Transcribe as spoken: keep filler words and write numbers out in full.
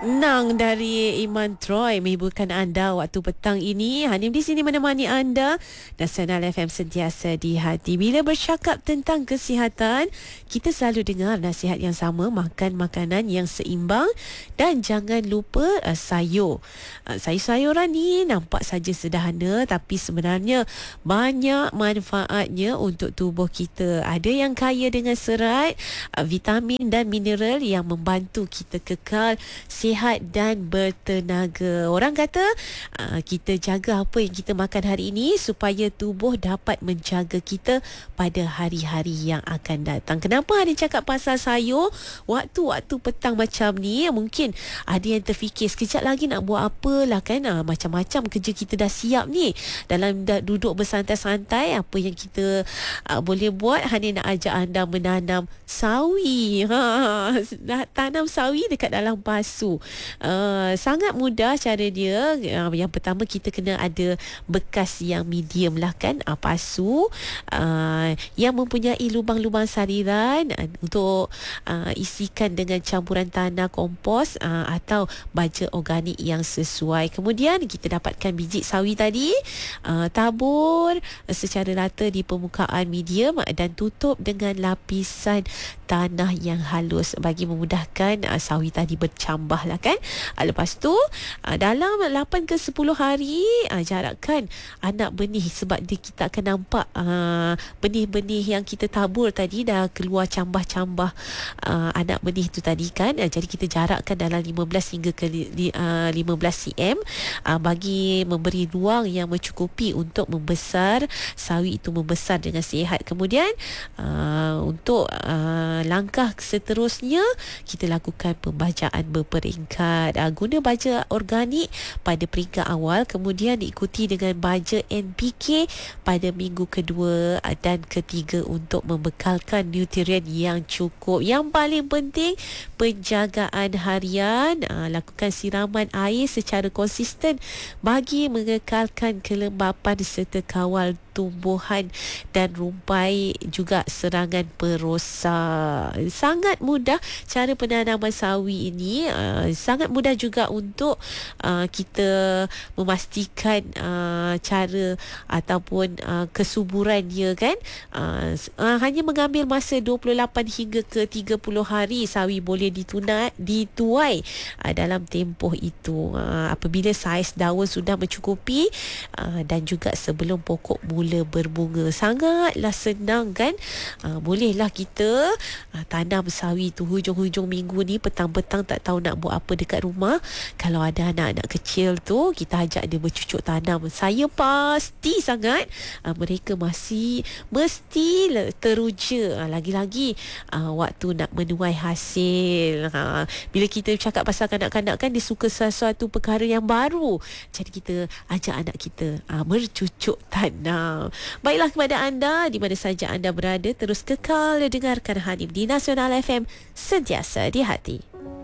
Nang dari Iman Troy menghiburkan anda waktu petang ini. Hanim di sini menemani anda. Nasional F M sentiasa di hati. Bila bercakap tentang kesihatan, kita selalu dengar nasihat yang sama, makan makanan yang seimbang dan jangan lupa uh, sayur. Uh, sayur-sayuran ni nampak saja sederhana tapi sebenarnya banyak manfaatnya untuk tubuh kita. Ada yang kaya dengan serat, uh, vitamin dan mineral yang membantu kita kekal sihat dan bertenaga. Orang kata uh, kita jaga apa yang kita makan hari ini supaya tubuh dapat menjaga kita pada hari-hari yang akan datang. Kenapa ada cakap pasal sayur waktu-waktu petang macam ni? Mungkin ada yang terfikir sekejap lagi nak buat apa lah kan, uh, macam-macam kerja kita dah siap ni. Dalam dah duduk bersantai-santai, apa yang kita uh, boleh buat? Hani nak ajak anda menanam sawi. Ha, nak tanam sawi dekat dalam pasu. Uh, sangat mudah cara dia. Uh, yang pertama kita kena ada bekas yang medium lah kan, uh, pasu uh, yang mempunyai lubang-lubang saliran uh, untuk uh, isikan dengan campuran tanah kompos uh, atau baja organik yang sesuai. Kemudian kita dapatkan biji sawi tadi, uh, tabur uh, secara rata di permukaan medium dan tutup dengan lapisan tanah yang halus bagi memudahkan uh, sawi tadi bercambah lah kan. Uh, lepas tu uh, dalam lapan ke sepuluh hari uh, jarakkan anak benih, sebab dia kita akan nampak uh, benih-benih yang kita tabur tadi dah keluar cambah-cambah uh, anak benih tu tadi kan. Uh, jadi kita jarakkan dalam lima belas hingga ke li, uh, lima belas sentimeter uh, bagi memberi ruang yang mencukupi untuk membesar sawi itu membesar dengan sihat. Kemudian uh, untuk uh, langkah seterusnya kita lakukan pembajaan berperingkat. Uh, guna baja organik pada peringkat awal, kemudian diikuti dengan baja N P K pada minggu kedua uh, dan ketiga untuk membekalkan nutrien yang cukup. Yang paling penting penjagaan harian, uh, lakukan siraman air secara konsisten bagi mengekalkan kelembapan serta kawal tumbuhan dan rumpai juga serangan perosak. Sangat mudah cara penanaman sawi ini, uh, sangat mudah juga untuk uh, kita memastikan uh, cara ataupun uh, kesuburan dia kan. Uh, uh, hanya mengambil masa dua puluh lapan hingga ke tiga puluh hari sawi boleh dituna, dituai uh, dalam tempoh itu. Uh, apabila saiz daun sudah mencukupi uh, dan juga sebelum pokok mula berbunga. Sangatlah senang kan. Uh, bolehlah kita uh, tanam sawi tu hujung-hujung minggu ni, petang-petang tak tahu nak buat apa dekat rumah. Kalau ada anak-anak kecil tu, kita ajak dia bercucuk tanam. Saya pasti sangat uh, mereka masih mesti teruja. Uh, lagi-lagi uh, waktu nak menuai hasil. Uh, bila kita cakap pasal kanak-kanak kan, dia suka sesuatu perkara yang baru. Jadi kita ajak anak kita uh, bercucuk tanam. Baiklah, kepada anda di mana saja anda berada, terus kekal dengarkan Hanim di Nasional F M, sentiasa di hati.